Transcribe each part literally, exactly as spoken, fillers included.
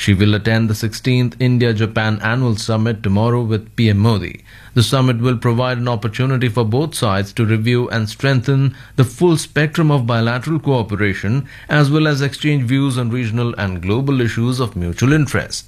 She will attend the sixteenth India-Japan Annual Summit tomorrow with P M Modi. The summit will provide an opportunity for both sides to review and strengthen the full spectrum of bilateral cooperation as well as exchange views on regional and global issues of mutual interest.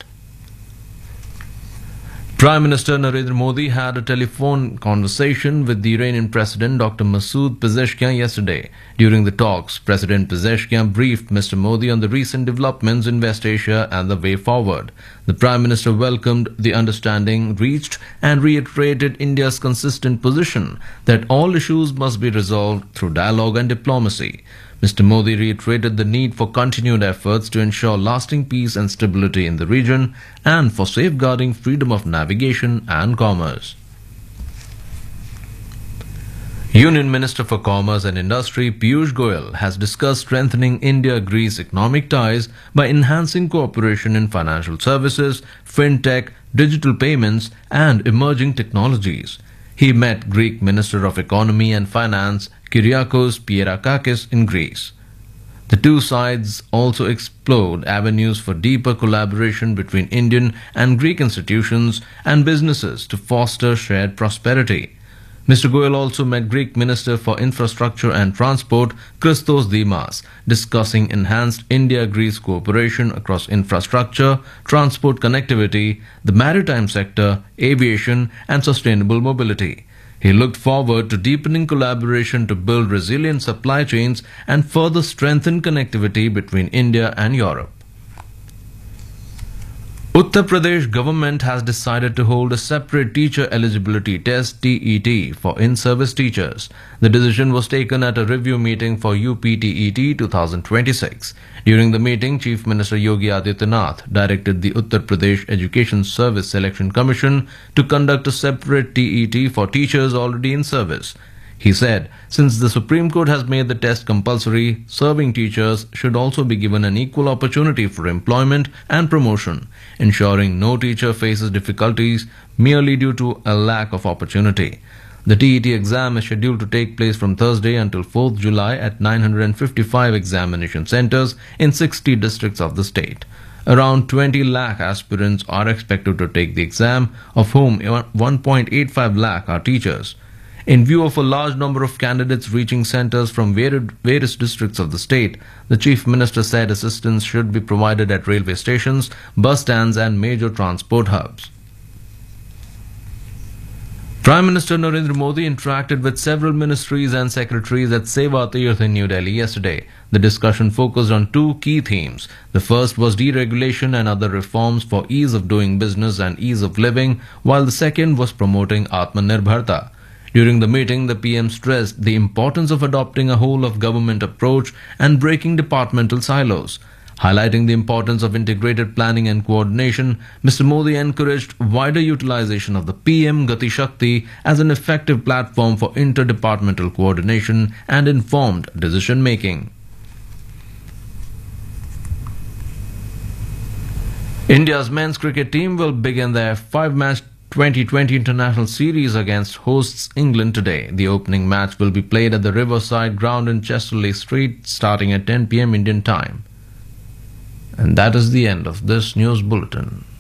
Prime Minister Narendra Modi had a telephone conversation with the Iranian President Doctor Masoud Pezeshkian yesterday. During the talks, President Pezeshkian briefed Mister Modi on the recent developments in West Asia and the way forward. The Prime Minister welcomed the understanding reached and reiterated India's consistent position that all issues must be resolved through dialogue and diplomacy. Mister Modi reiterated the need for continued efforts to ensure lasting peace and stability in the region and for safeguarding freedom of navigation and commerce. Union Minister for Commerce and Industry Piyush Goyal has discussed strengthening India-Greece economic ties by enhancing cooperation in financial services, fintech, digital payments and emerging technologies. He met Greek Minister of Economy and Finance Kyriakos Pierakakis in Greece. The two sides also explored avenues for deeper collaboration between Indian and Greek institutions and businesses to foster shared prosperity. Mister Goyal also met Greek Minister for Infrastructure and Transport Christos Dimas, discussing enhanced India-Greece cooperation across infrastructure, transport connectivity, the maritime sector, aviation and sustainable mobility. He looked forward to deepening collaboration to build resilient supply chains and further strengthen connectivity between India and Europe. Uttar Pradesh government has decided to hold a separate teacher eligibility test T E T for in-service teachers. The decision was taken at a review meeting for U P T E T twenty twenty-six. During the meeting, Chief Minister Yogi Adityanath directed the Uttar Pradesh Education Service Selection Commission to conduct a separate T E T for teachers already in service. He said, since the Supreme Court has made the test compulsory, serving teachers should also be given an equal opportunity for employment and promotion, ensuring no teacher faces difficulties merely due to a lack of opportunity. The T E T exam is scheduled to take place from Thursday until fourth July at nine hundred fifty-five examination centers in sixty districts of the state. Around twenty lakh aspirants are expected to take the exam, of whom one point eight five lakh are teachers. In view of a large number of candidates reaching centers from various districts of the state, the Chief Minister said assistance should be provided at railway stations, bus stands and major transport hubs. Prime Minister Narendra Modi interacted with several ministries and secretaries at Seva Tirth in New Delhi yesterday. The discussion focused on two key themes. The first was deregulation and other reforms for ease of doing business and ease of living, while the second was promoting Atmanirbharta. During the meeting, the P M stressed the importance of adopting a whole-of-government approach and breaking departmental silos. Highlighting the importance of integrated planning and coordination, Mister Modi encouraged wider utilization of the P M Gati Shakti as an effective platform for interdepartmental coordination and informed decision-making. India's men's cricket team will begin their five-match twenty twenty International Series against hosts England today. The opening match will be played at the Riverside Ground in Chesterley Street starting at ten p m Indian time. And that is the end of this news bulletin.